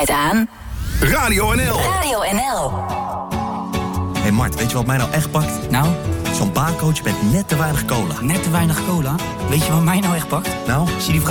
altijd aan. Radio NL. Radio NL. Hé Mart, weet je wat mij nou echt pakt? Nou? Zo'n baarcoach met net te weinig cola. Net te weinig cola? Weet je wat mij nou echt pakt? Nou? Zie die vrouw